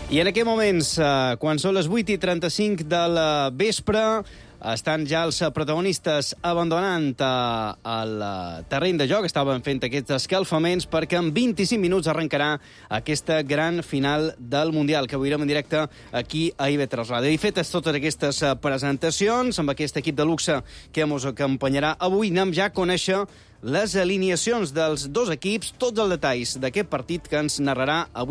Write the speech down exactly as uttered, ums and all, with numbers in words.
I en aquests moments, eh, quan són les vuit i trenta-cinc del vespre, estan ja els protagonistes abandonant eh, el terreny de joc. Estaven fent aquests escalfaments perquè en vint-i-cinc minuts arrencarà aquesta gran final del Mundial, que veurem en directe aquí a I V tres Ràdio. I fetes totes aquestes presentacions, amb aquest equip de luxe que ens acompanyarà avui, anem ja a conèixer les alineacions dels dos equips, tots els detalls d'aquest partit que ens narrarà avui